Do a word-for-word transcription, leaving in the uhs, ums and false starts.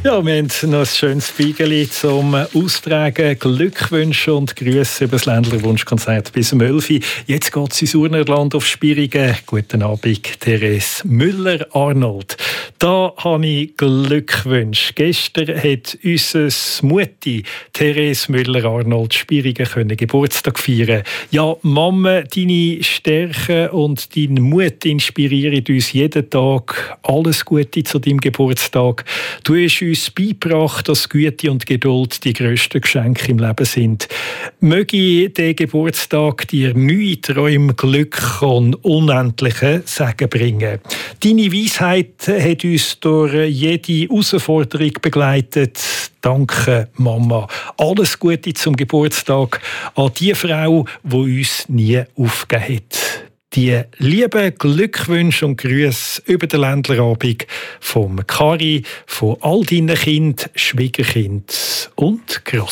Ja, wir haben noch ein schönes Spiegel zum Austragen. Glückwünsche und Grüße über das Ländlerwunschkonzert bis um elf Uhr. Jetzt geht es ins Urnerland auf Spierigen. Guten Abend, Therese Müller-Arnold. Da habe ich Glückwünsche. Gestern hat unsere Mutti, Therese Müller-Arnold, Spierigen können Geburtstag feiern. Ja, Mama, deine Stärke und dein Mut inspirieren uns jeden Tag. Alles Gute zu deinem Geburtstag. Du hast uns beigebracht, dass Güte und Geduld die grössten Geschenke im Leben sind. Möge der Geburtstag dir neue Träume, Glück und unendliche Segen bringen. Deine Weisheit hat uns durch jede Herausforderung begleitet. Danke, Mama. Alles Gute zum Geburtstag an die Frau, die uns nie aufgegeben hat. Die lieben Glückwünsche und Grüße über den Ländlerabend vom Kari, von all deinen Kindern, Schwiegerkind und Gross.